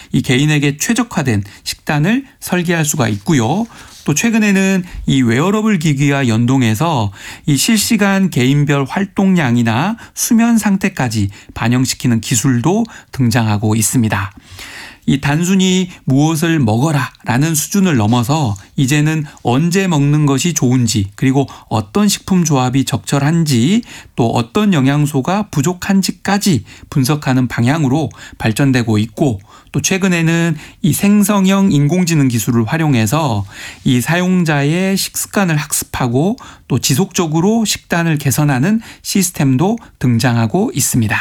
이 개인에게 최적화된 식단을 설계할 수가 있고요. 또 최근에는 이 웨어러블 기기와 연동해서 이 실시간 개인별 활동량이나 수면 상태까지 반영시키는 기술도 등장하고 있습니다. 이 단순히 무엇을 먹어라 라는 수준을 넘어서 이제는 언제 먹는 것이 좋은지, 그리고 어떤 식품 조합이 적절한지, 또 어떤 영양소가 부족한지까지 분석하는 방향으로 발전되고 있고, 또 최근에는 이 생성형 인공지능 기술을 활용해서 이 사용자의 식습관을 학습하고 또 지속적으로 식단을 개선하는 시스템도 등장하고 있습니다.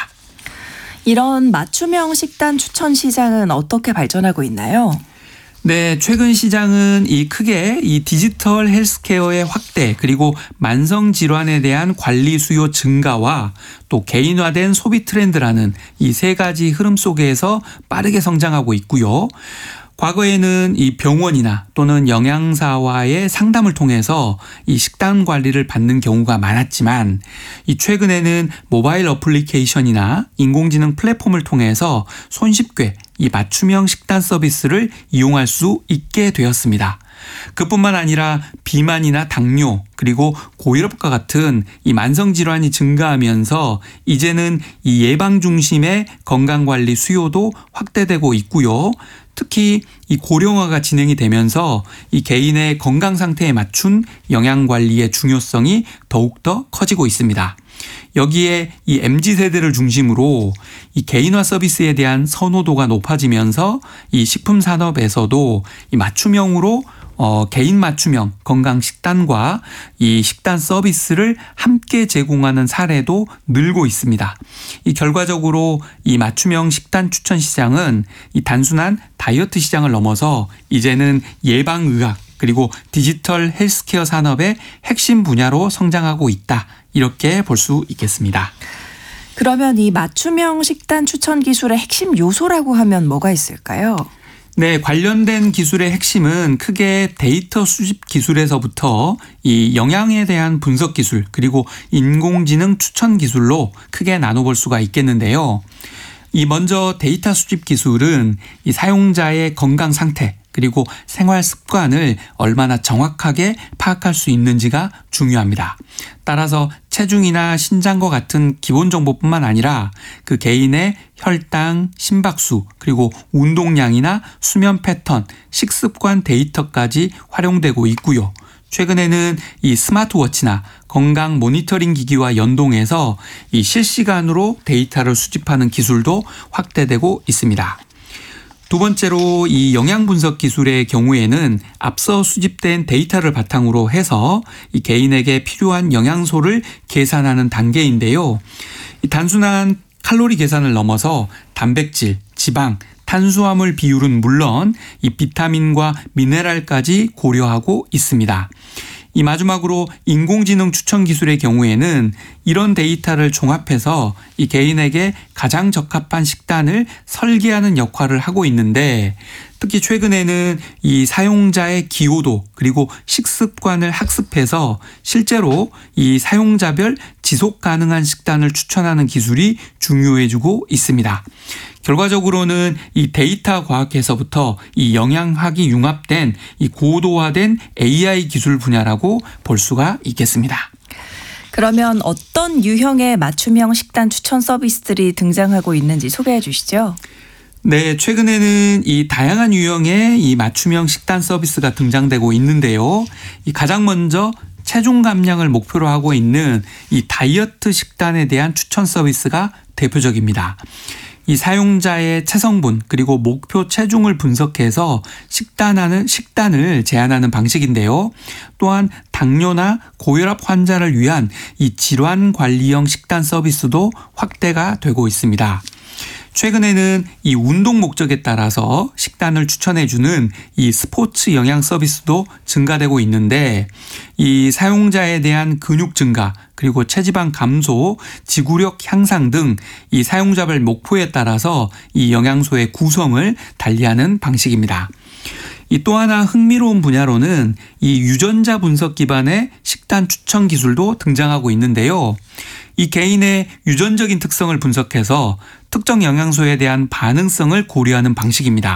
이런 맞춤형 식단 추천 시장은 어떻게 발전하고 있나요? 네, 최근 시장은 크게 디지털 헬스케어의 확대, 그리고 만성 질환에 대한 관리 수요 증가와 또 개인화된 소비 트렌드라는 이 세 가지 흐름 속에서 빠르게 성장하고 있고요. 과거에는 이 병원이나 또는 영양사와의 상담을 통해서 이 식단 관리를 받는 경우가 많았지만, 이 최근에는 모바일 어플리케이션이나 인공지능 플랫폼을 통해서 손쉽게 이 맞춤형 식단 서비스를 이용할 수 있게 되었습니다. 그뿐만 아니라 비만이나 당뇨, 그리고 고혈압과 같은 이 만성 질환이 증가하면서 이제는 이 예방 중심의 건강관리 수요도 확대되고 있고요. 특히 이 고령화가 진행이 되면서 이 개인의 건강 상태에 맞춘 영양 관리의 중요성이 더욱더 커지고 있습니다. 여기에 이 MZ세대를 중심으로 이 개인화 서비스에 대한 선호도가 높아지면서 이 식품 산업에서도 이 맞춤형으로 개인 맞춤형 건강 식단과 이 식단 서비스를 함께 제공하는 사례도 늘고 있습니다. 이 결과적으로 이 맞춤형 식단 추천 시장은 이 단순한 다이어트 시장을 넘어서 이제는 예방의학, 그리고 디지털 헬스케어 산업의 핵심 분야로 성장하고 있다, 이렇게 볼 수 있겠습니다. 그러면 이 맞춤형 식단 추천 기술의 핵심 요소라고 하면 뭐가 있을까요? 네, 관련된 기술의 핵심은 크게 데이터 수집 기술에서부터 이 영양에 대한 분석 기술, 그리고 인공지능 추천 기술로 크게 나눠볼 수가 있겠는데요. 이 먼저 데이터 수집 기술은 이 사용자의 건강 상태, 그리고 생활 습관을 얼마나 정확하게 파악할 수 있는지가 중요합니다. 따라서 체중이나 신장과 같은 기본 정보뿐만 아니라 그 개인의 혈당, 심박수, 그리고 운동량이나 수면 패턴, 식습관 데이터까지 활용되고 있고요. 최근에는 이 스마트워치나 건강 모니터링 기기와 연동해서 이 실시간으로 데이터를 수집하는 기술도 확대되고 있습니다. 두 번째로 이 영양 분석 기술의 경우에는 앞서 수집된 데이터를 바탕으로 해서 이 개인에게 필요한 영양소를 계산하는 단계인데요. 이 단순한 칼로리 계산을 넘어서 단백질, 지방, 탄수화물 비율은 물론 이 비타민과 미네랄까지 고려하고 있습니다. 이 마지막으로 인공지능 추천 기술의 경우에는 이런 데이터를 종합해서 이 개인에게 가장 적합한 식단을 설계하는 역할을 하고 있는데, 특히 최근에는 이 사용자의 기호도, 그리고 식습관을 학습해서 실제로 이 사용자별 지속 가능한 식단을 추천하는 기술이 중요해지고 있습니다. 결과적으로는 이 데이터 과학에서부터 이 영양학이 융합된 이 고도화된 AI 기술 분야라고 볼 수가 있겠습니다. 그러면 어떤 유형의 맞춤형 식단 추천 서비스들이 등장하고 있는지 소개해 주시죠. 네, 최근에는 이 다양한 유형의 이 맞춤형 식단 서비스가 등장되고 있는데요. 이 가장 먼저 체중 감량을 목표로 하고 있는 이 다이어트 식단에 대한 추천 서비스가 대표적입니다. 이 사용자의 체성분, 그리고 목표 체중을 분석해서 식단을 제한하는 방식인데요. 또한 당뇨나 고혈압 환자를 위한 이 질환 관리형 식단 서비스도 확대가 되고 있습니다. 최근에는 이 운동 목적에 따라서 식단을 추천해주는 이 스포츠 영양 서비스도 증가되고 있는데, 이 사용자에 대한 근육 증가, 그리고 체지방 감소, 지구력 향상 등 이 사용자별 목표에 따라서 이 영양소의 구성을 달리하는 방식입니다. 이 또 하나 흥미로운 분야로는 이 유전자 분석 기반의 식단 추천 기술도 등장하고 있는데요. 이 개인의 유전적인 특성을 분석해서 특정 영양소에 대한 반응성을 고려하는 방식입니다.